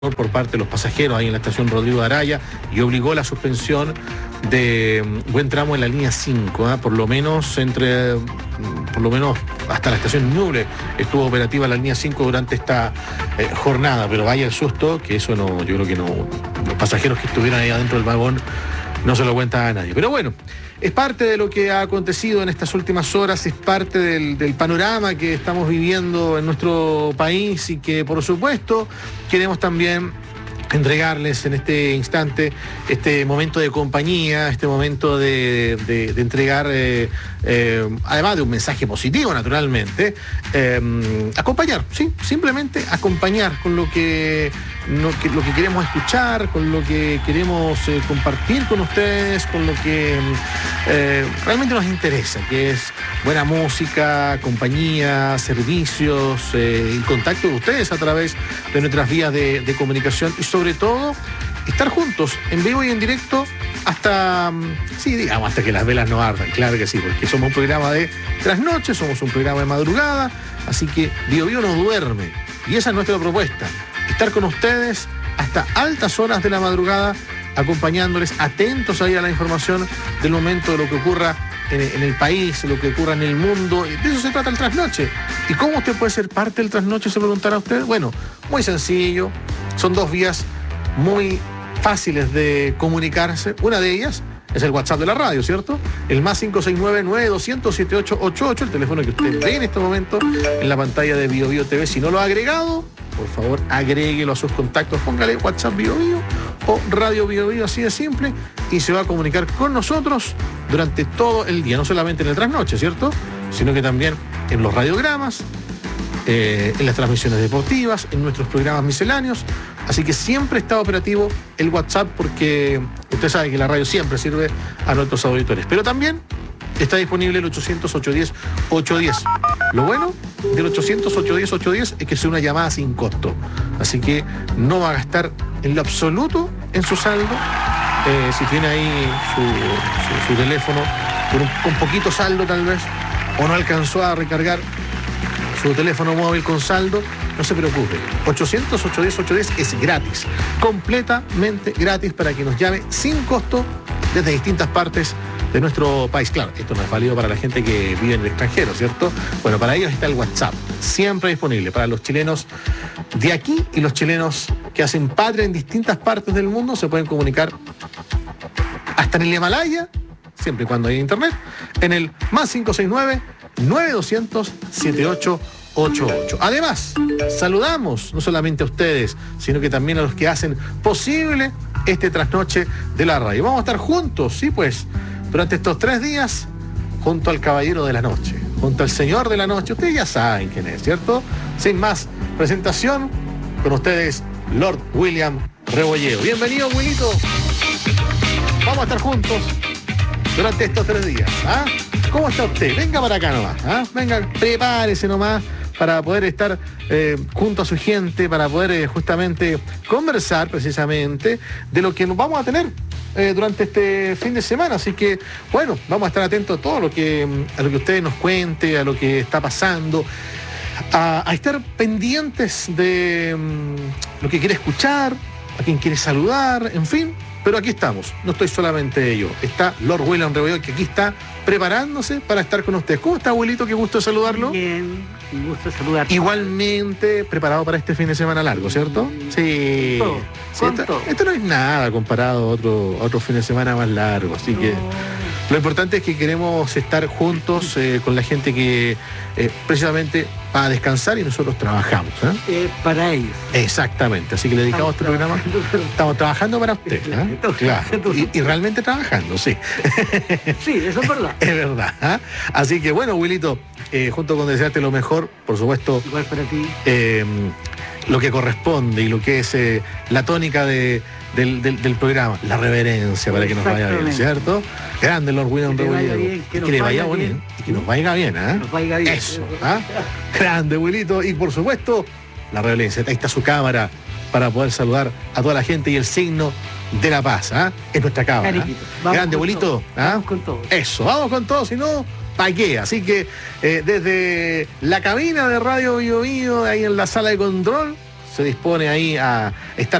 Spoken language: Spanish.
por parte de los pasajeros ahí en la estación Rodrigo de Araya y obligó la suspensión de buen tramo en la línea 5, por lo menos hasta la estación Ñuble estuvo operativa la línea 5 durante esta jornada, pero vaya el susto, que eso no, yo creo que no, los pasajeros que estuvieran ahí adentro del vagón no se lo cuenta a nadie. Pero bueno, es parte de lo que ha acontecido en estas últimas horas, es parte del panorama que estamos viviendo en nuestro país y que, por supuesto, queremos también entregarles en este instante este momento de compañía, este momento de entregar, además de un mensaje positivo, naturalmente, acompañar, ¿sí? Simplemente acompañar con lo que queremos escuchar, con lo que queremos compartir con ustedes, con lo que realmente nos interesa, que es buena música, compañía, servicios, el contacto de ustedes a través de nuestras vías de comunicación y sobre todo estar juntos en vivo y en directo hasta que las velas no ardan, claro que sí, porque somos un programa de trasnoche, somos un programa de madrugada, así que Bio Bio no duerme y esa es nuestra propuesta, estar con ustedes hasta altas horas de la madrugada, acompañándoles, atentos ahí a la información del momento de lo que ocurra en el país, lo que ocurra en el mundo. De eso se trata el trasnoche. ¿Y cómo usted puede ser parte del trasnoche? Se preguntará usted. Bueno, muy sencillo. Son dos vías muy fáciles de comunicarse. Una de ellas es el WhatsApp de la radio, ¿cierto? El más 569-9200-7888, el teléfono que usted ve en este momento en la pantalla de Bio Bio TV. Si no lo ha agregado, por favor, agréguelo a sus contactos. Póngale WhatsApp Bio Bio o Radio Bio Bio, así de simple, y se va a comunicar con nosotros durante todo el día, no solamente en el trasnoche, ¿cierto? Sino que también en los radiogramas, en las transmisiones deportivas, en nuestros programas misceláneos. Así que siempre está operativo el WhatsApp porque usted sabe que la radio siempre sirve a nuestros auditores. Pero también está disponible el 800-810-810. Lo bueno del 800-810-810 es que es una llamada sin costo. Así que no va a gastar en lo absoluto en su saldo. Si tiene ahí su teléfono con poquito saldo tal vez, o no alcanzó a recargar su teléfono móvil con saldo, no se preocupe. 800-810-810 es gratis, completamente gratis para que nos llame sin costo desde distintas partes de nuestro país. Claro, esto no es válido para la gente que vive en el extranjero, ¿cierto? Bueno, para ellos está el WhatsApp, siempre disponible para los chilenos de aquí y los chilenos que hacen patria en distintas partes del mundo. Se pueden comunicar hasta en el Himalaya, siempre y cuando haya internet, en el más 569-9200-7888. Además, saludamos no solamente a ustedes, sino que también a los que hacen posible este trasnoche de la radio. Vamos a estar juntos, sí, pues, durante estos 3 días, junto al caballero de la noche, junto al señor de la noche. Ustedes ya saben quién es, ¿cierto? Sin más presentación, con ustedes, Lord William Rebolledo. Bienvenido, Wilito. Vamos a estar juntos durante estos 3 días. ¿Cómo está usted? Venga para acá nomás. Venga, prepárese nomás para poder estar junto a su gente, para poder justamente conversar precisamente de lo que nos vamos a tener durante este fin de semana. Así que, bueno, vamos a estar atentos a todo a lo que ustedes nos cuente, a lo que está pasando, a estar pendientes de lo que quiere escuchar, a quien quiere saludar, en fin. Pero aquí estamos, no estoy solamente yo, está Lord William Rebolledo, que aquí está preparándose para estar con ustedes. ¿Cómo está, abuelito? Qué gusto saludarlo. Bien, un gusto saludarte. Igualmente preparado para este fin de semana largo, ¿cierto? Sí. Esto no es nada comparado a otro fin de semana más largo, así que lo importante es que queremos estar juntos con la gente que precisamente va a descansar y nosotros trabajamos. Para ellos. Exactamente, así que le dedicamos este programa. Estamos trabajando para usted. Claro. Y realmente trabajando, sí. Sí, eso es verdad. Es verdad. Así que bueno, Wilito, junto con desearte lo mejor, por supuesto. Igual para ti. Lo que corresponde y lo que es la tónica del programa, la reverencia para que nos vaya bien, ¿cierto? Grande Lord William Rebolledo. Que le vaya bien. Y que nos vaya bien, Nos vaya bien. Eso, Grande, Wilito. Y por supuesto, la reverencia. Ahí está su cámara para poder saludar a toda la gente y el signo de la paz, es nuestra cámara. Grande, Wilito. Vamos con todo. Eso, vamos con todo, si no, ¿para qué? Así que desde la cabina de Radio Bio Bio, ahí en la sala de control, se dispone ahí a estar